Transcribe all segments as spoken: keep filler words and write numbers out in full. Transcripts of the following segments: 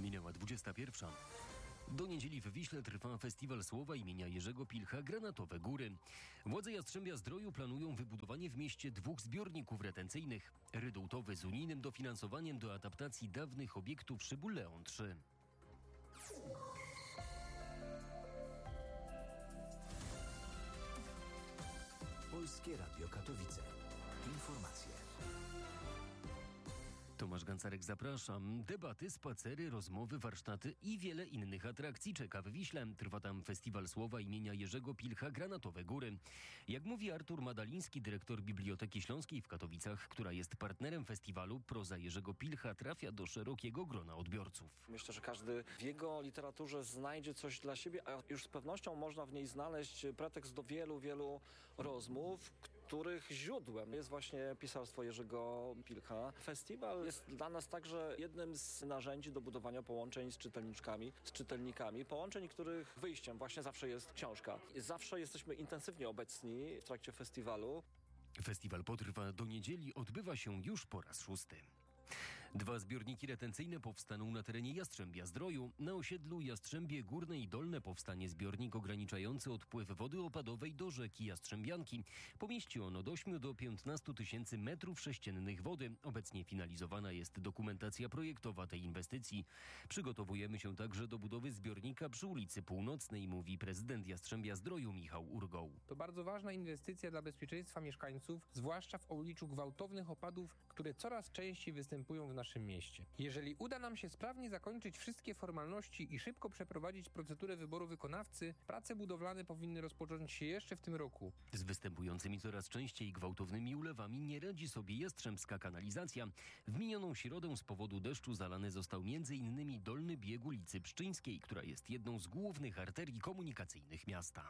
Minęła dwudziesta pierwsza. Do niedzieli w Wiśle trwa festiwal słowa imienia Jerzego Pilcha Granatowe Góry. Władze Jastrzębia-Zdroju planują wybudowanie w mieście dwóch zbiorników retencyjnych. Redułtowy z unijnym dofinansowaniem do adaptacji dawnych obiektów szybu Leon trzy. Polskie Radio Katowice. Informacje. Tomasz Gancarek, zapraszam. Debaty, spacery, rozmowy, warsztaty i wiele innych atrakcji czeka w Wiśle. Trwa tam festiwal słowa imienia Jerzego Pilcha Granatowe Góry. Jak mówi Artur Madaliński, dyrektor Biblioteki Śląskiej w Katowicach, która jest partnerem festiwalu, proza Jerzego Pilcha trafia do szerokiego grona odbiorców. Myślę, że każdy w jego literaturze znajdzie coś dla siebie, a już z pewnością można w niej znaleźć pretekst do wielu, wielu rozmów, których źródłem jest właśnie pisarstwo Jerzego Pilcha. Festiwal jest dla nas także jednym z narzędzi do budowania połączeń z czytelniczkami, z czytelnikami. Połączeń, których wyjściem właśnie zawsze jest książka. Zawsze jesteśmy intensywnie obecni w trakcie festiwalu. Festiwal potrwa do niedzieli, odbywa się już po raz szósty. Dwa zbiorniki retencyjne powstaną na terenie Jastrzębia-Zdroju. Na osiedlu Jastrzębie Górne i Dolne powstanie zbiornik ograniczający odpływ wody opadowej do rzeki Jastrzębianki. Pomieści on od ośmiu do piętnastu tysięcy metrów sześciennych wody. Obecnie finalizowana jest dokumentacja projektowa tej inwestycji. Przygotowujemy się także do budowy zbiornika przy ulicy Północnej, mówi prezydent Jastrzębia-Zdroju Michał Urgoł. To bardzo ważna inwestycja dla bezpieczeństwa mieszkańców, zwłaszcza w obliczu gwałtownych opadów, które coraz częściej występują w naszym mieście. Jeżeli uda nam się sprawnie zakończyć wszystkie formalności i szybko przeprowadzić procedurę wyboru wykonawcy, prace budowlane powinny rozpocząć się jeszcze w tym roku. Z występującymi coraz częściej gwałtownymi ulewami nie radzi sobie jastrzębska kanalizacja. W minioną środę z powodu deszczu zalany został m.in. dolny bieg ulicy Pszczyńskiej, która jest jedną z głównych arterii komunikacyjnych miasta.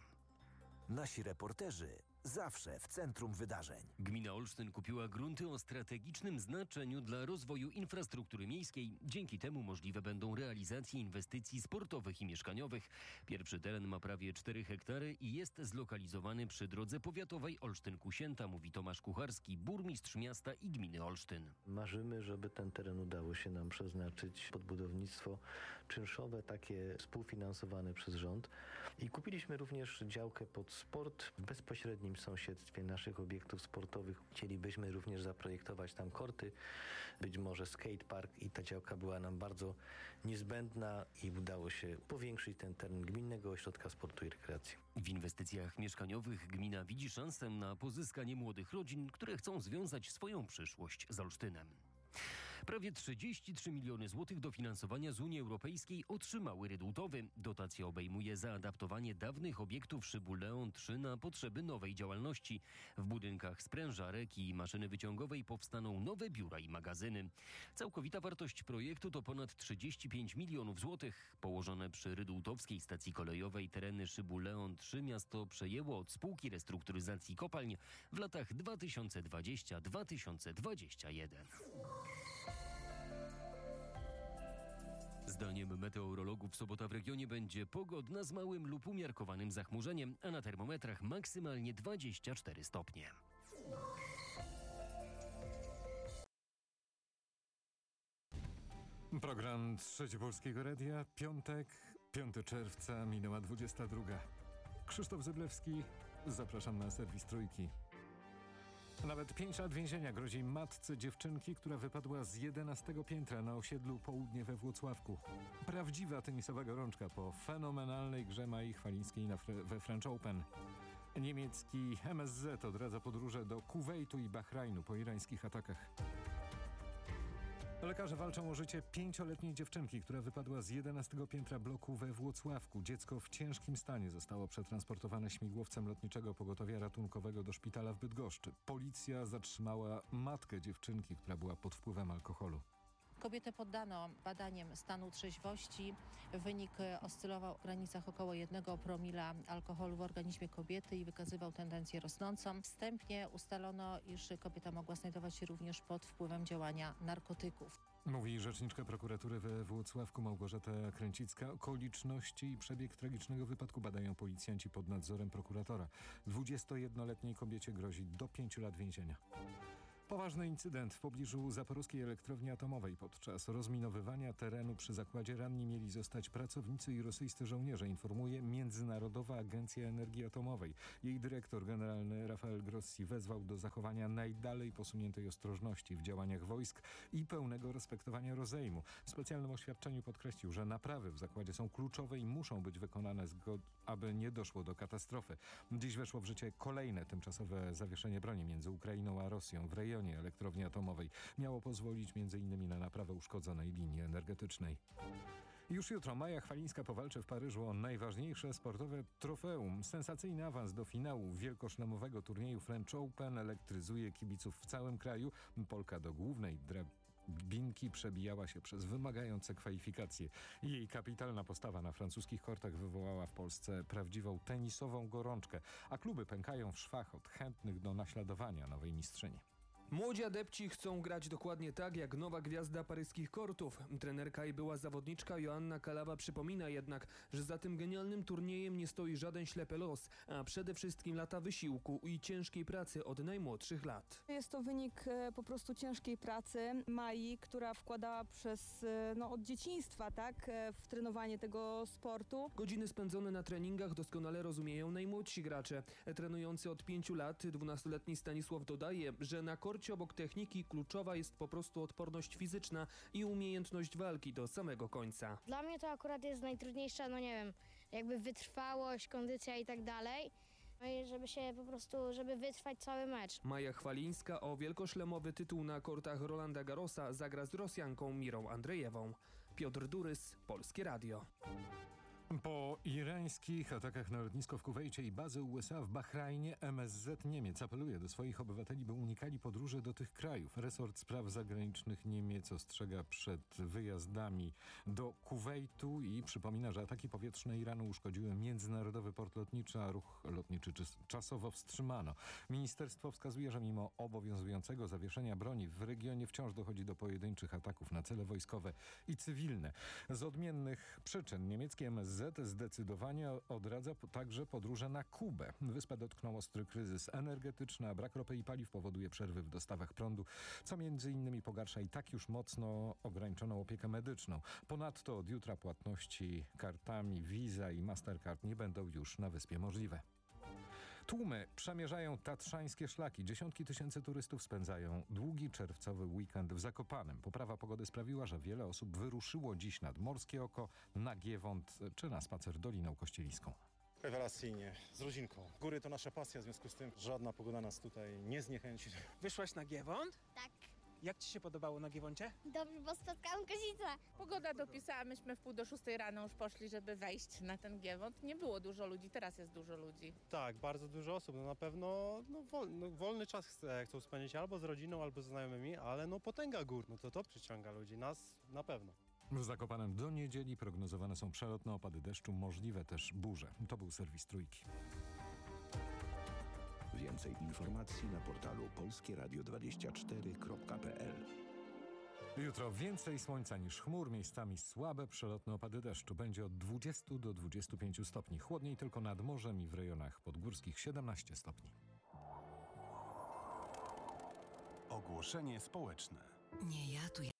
Nasi reporterzy zawsze w centrum wydarzeń. Gmina Olsztyn kupiła grunty o strategicznym znaczeniu dla rozwoju infrastruktury miejskiej. Dzięki temu możliwe będą realizacje inwestycji sportowych i mieszkaniowych. Pierwszy teren ma prawie cztery hektary i jest zlokalizowany przy drodze powiatowej Olsztyn-Kusięta, mówi Tomasz Kucharski, burmistrz miasta i gminy Olsztyn. Marzymy, żeby ten teren udało się nam przeznaczyć pod budownictwo czynszowe, takie współfinansowane przez rząd. I kupiliśmy również działkę pod sport w bezpośrednim sąsiedztwie naszych obiektów sportowych. Chcielibyśmy również zaprojektować tam korty, być może skatepark i ta działka była nam bardzo niezbędna i udało się powiększyć ten teren Gminnego Ośrodka Sportu i Rekreacji. W inwestycjach mieszkaniowych gmina widzi szansę na pozyskanie młodych rodzin, które chcą związać swoją przyszłość z Olsztynem. Prawie trzydzieści trzy miliony złotych dofinansowania z Unii Europejskiej otrzymały Redułtowy. Dotacja obejmuje zaadaptowanie dawnych obiektów szybu Leon trzy na potrzeby nowej działalności. W budynkach sprężarek i maszyny wyciągowej powstaną nowe biura i magazyny. Całkowita wartość projektu to ponad trzydzieści pięć milionów złotych. Położone przy Redułtowskiej stacji kolejowej tereny szybu Leon trzy miasto przejęło od spółki restrukturyzacji kopalń w latach dwa tysiące dwudziestym do dwa tysiące dwudziestego pierwszego. Zdaniem meteorologów sobota w regionie będzie pogodna z małym lub umiarkowanym zachmurzeniem, a na termometrach maksymalnie dwadzieścia cztery stopnie. Program Trzeci Polskiego Radia, piątek, piątego czerwca, minęła dwudziesta druga. Krzysztof Zyblewski, zapraszam na serwis Trójki. Nawet pięć lat więzienia grozi matce dziewczynki, która wypadła z jedenastego piętra na osiedlu Południe we Włocławku. Prawdziwa tenisowa gorączka po fenomenalnej grze Mai Chwalińskiej na fre- we French Open. Niemiecki M S Z odradza podróże do Kuwejtu i Bahrajnu po irańskich atakach. Lekarze walczą o życie pięcioletniej dziewczynki, która wypadła z jedenastego piętra bloku we Włocławku. Dziecko w ciężkim stanie zostało przetransportowane śmigłowcem lotniczego pogotowia ratunkowego do szpitala w Bydgoszczy. Policja zatrzymała matkę dziewczynki, która była pod wpływem alkoholu. Kobietę poddano badaniom stanu trzeźwości. Wynik oscylował w granicach około jednego promila alkoholu w organizmie kobiety i wykazywał tendencję rosnącą. Wstępnie ustalono, iż kobieta mogła znajdować się również pod wpływem działania narkotyków. Mówi rzeczniczka prokuratury we Włocławku Małgorzata Kręcicka. Okoliczności i przebieg tragicznego wypadku badają policjanci pod nadzorem prokuratora. dwudziestojednoletniej kobiecie grozi do pięciu lat więzienia. Poważny incydent w pobliżu Zaporowskiej Elektrowni Atomowej. Podczas rozminowywania terenu przy zakładzie ranni mieli zostać pracownicy i rosyjscy żołnierze, informuje Międzynarodowa Agencja Energii Atomowej. Jej dyrektor generalny Rafael Grossi wezwał do zachowania najdalej posuniętej ostrożności w działaniach wojsk i pełnego respektowania rozejmu. W specjalnym oświadczeniu podkreślił, że naprawy w zakładzie są kluczowe i muszą być wykonane, aby nie doszło do katastrofy. Dziś weszło w życie kolejne tymczasowe zawieszenie broni między Ukrainą a Rosją w rejonie elektrowni atomowej. Miało pozwolić między innymi na naprawę uszkodzonej linii energetycznej. Już jutro Maja Chwalińska powalczy w Paryżu o najważniejsze sportowe trofeum. Sensacyjny awans do finału wielkoszlemowego turnieju French Open elektryzuje kibiców w całym kraju. Polka do głównej drabinki przebijała się przez wymagające kwalifikacje. Jej kapitalna postawa na francuskich kortach wywołała w Polsce prawdziwą tenisową gorączkę, a kluby pękają w szwach od chętnych do naśladowania nowej mistrzyni. Młodzi adepci chcą grać dokładnie tak jak nowa gwiazda paryskich kortów. Trenerka i była zawodniczka Joanna Kalawa przypomina jednak, że za tym genialnym turniejem nie stoi żaden ślepy los, a przede wszystkim lata wysiłku i ciężkiej pracy od najmłodszych lat. Jest to wynik e, po prostu ciężkiej pracy Mai, która wkładała przez, e, no, od dzieciństwa, tak, e, w trenowanie tego sportu. Godziny spędzone na treningach doskonale rozumieją najmłodsi gracze. Trenujący od pięciu lat dwunastoletni Stanisław dodaje, że na korcie obok techniki kluczowa jest po prostu odporność fizyczna i umiejętność walki do samego końca. Dla mnie to akurat jest najtrudniejsza, no nie wiem, jakby wytrwałość, kondycja i tak dalej. No i żeby się po prostu, żeby wytrwać cały mecz. Maja Chwalińska o wielkoszlemowy tytuł na kortach Rolanda Garrosa zagra z Rosjanką Mirą Andrzejewą. Piotr Durys, Polskie Radio. Po irańskich atakach na lotnisko w Kuwejcie i bazę U S A w Bahrajnie M S Z Niemiec apeluje do swoich obywateli, by unikali podróży do tych krajów. Resort Spraw Zagranicznych Niemiec ostrzega przed wyjazdami do Kuwejtu i przypomina, że ataki powietrzne Iranu uszkodziły międzynarodowy port lotniczy, a ruch lotniczy czasowo wstrzymano. Ministerstwo wskazuje, że mimo obowiązującego zawieszenia broni w regionie wciąż dochodzi do pojedynczych ataków na cele wojskowe i cywilne. Z odmiennych przyczyn niemieckie M S Z zdecydowanie odradza także podróże na Kubę. Wyspę dotknął ostry kryzys energetyczny, a brak ropy i paliw powoduje przerwy w dostawach prądu, co między innymi pogarsza i tak już mocno ograniczoną opiekę medyczną. Ponadto od jutra płatności kartami Visa i Mastercard nie będą już na wyspie możliwe. Tłumy przemierzają tatrzańskie szlaki. Dziesiątki tysięcy turystów spędzają długi czerwcowy weekend w Zakopanem. Poprawa pogody sprawiła, że wiele osób wyruszyło dziś nad Morskie Oko, na Giewont czy na spacer Doliną Kościeliską. Rewelacyjnie, z rodzinką. Góry to nasza pasja, w związku z tym żadna pogoda nas tutaj nie zniechęci. Wyszłaś na Giewont? Tak. Jak ci się podobało na Giewoncie? Dobrze, bo spotkałam kozicę. Pogoda dopisała, myśmy w pół do szóstej rano już poszli, żeby wejść na ten Giewont. Nie było dużo ludzi, teraz jest dużo ludzi. Tak, bardzo dużo osób. No na pewno no, wol, no, wolny czas chce, chcą spędzić albo z rodziną, albo z znajomymi, ale no potęga gór, no to to przyciąga ludzi, nas na pewno. W Zakopanem do niedzieli prognozowane są przelotne opady deszczu, możliwe też burze. To był serwis Trójki. Więcej informacji na portalu polskie radio dwadzieścia cztery kropka p l. Jutro więcej słońca niż chmur, miejscami słabe przelotne opady deszczu. Będzie od dwudziestu do dwudziestu pięciu stopni. Chłodniej tylko nad morzem i w rejonach podgórskich siedemnaście stopni. Ogłoszenie społeczne. Nie ja tu